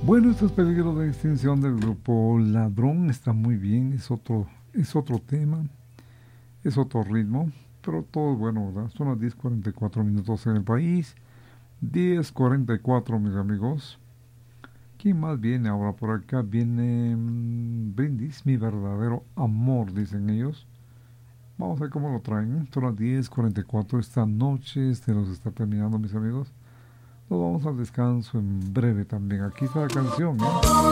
Bueno, estos peligros de extinción del grupo Ladrón está muy bien, es otro tema, es otro ritmo, pero todo es bueno, ¿verdad? Son las 10:44 en el país, 10:44 mis amigos. ¿Quién más viene ahora por acá? Viene Brindis, mi verdadero amor, dicen ellos. Vamos a ver cómo lo traen. Son las 10:44 esta noche, este nos está terminando mis amigos. Nos vamos al descanso en breve también. Aquí está la canción, ¿eh?